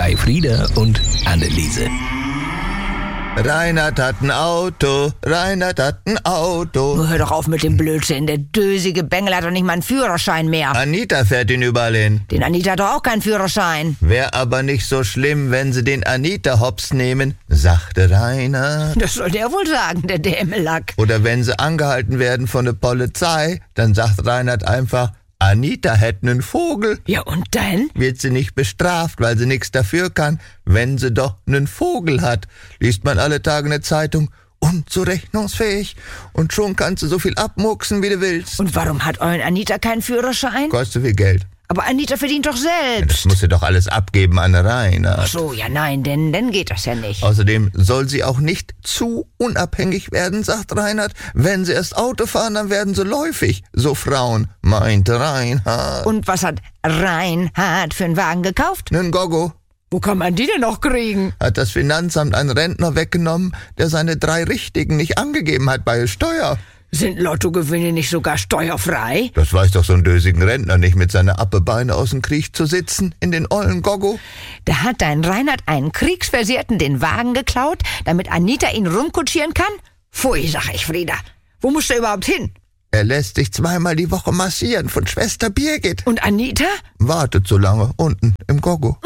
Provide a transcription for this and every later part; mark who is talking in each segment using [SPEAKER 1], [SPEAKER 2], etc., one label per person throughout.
[SPEAKER 1] bei Frieda und Anneliese.
[SPEAKER 2] Reinhard hat ein Auto, Reinhard hat ein Auto.
[SPEAKER 3] Nur hör doch auf mit dem Blödsinn. Der dösige Bengel hat doch nicht mal einen Führerschein mehr.
[SPEAKER 2] Anita fährt ihn überall hin.
[SPEAKER 3] Den Anita hat doch auch keinen Führerschein.
[SPEAKER 2] Wär aber nicht so schlimm, wenn sie den Anita hops nehmen, sagte Reinhard.
[SPEAKER 3] Das soll der wohl sagen, der Dämelack.
[SPEAKER 2] Oder wenn sie angehalten werden von der Polizei, dann sagt Reinhard einfach, Anita hätte einen Vogel.
[SPEAKER 3] Ja, und dann?
[SPEAKER 2] Wird sie nicht bestraft, weil sie nichts dafür kann, wenn sie doch einen Vogel hat. Liest man alle Tage eine Zeitung, unzurechnungsfähig. Und schon kannst du so viel abmurksen, wie du willst.
[SPEAKER 3] Und warum hat euren Anita keinen Führerschein?
[SPEAKER 2] Kostet viel Geld.
[SPEAKER 3] Aber Anita verdient doch
[SPEAKER 2] Das
[SPEAKER 3] selbst.
[SPEAKER 2] muss sie doch alles abgeben an Reinhard.
[SPEAKER 3] Ach so, ja nein, denn dann geht das ja nicht.
[SPEAKER 2] Außerdem soll sie auch nicht zu unabhängig werden, sagt Reinhard. Wenn sie erst Auto fahren, dann werden sie läufig. So Frauen, meinte Reinhard.
[SPEAKER 3] Und was hat Reinhard für einen Wagen gekauft?
[SPEAKER 2] Nen Gogo
[SPEAKER 3] Wo kann man die denn noch kriegen?
[SPEAKER 2] hat das Finanzamt einen Rentner weggenommen, der seine 3 Richtigen nicht angegeben hat bei der Steuer.
[SPEAKER 3] Sind Lottogewinne nicht sogar steuerfrei?
[SPEAKER 2] Das weiß doch so ein dösigen Rentner nicht, mit seiner Appebeine aus dem Krieg zu sitzen, in den ollen Gogo.
[SPEAKER 3] Da hat dein Reinhard einen Kriegsversehrten den Wagen geklaut, damit Anita ihn rumkutschieren kann? Pfui, sag ich, Frieda. Wo muss der überhaupt hin?
[SPEAKER 2] Er lässt sich 2-mal die Woche massieren von Schwester Birgit.
[SPEAKER 3] Und Anita?
[SPEAKER 2] Wartet so lange unten im Gogo.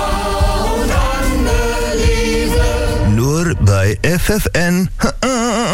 [SPEAKER 2] Nur bei FFN.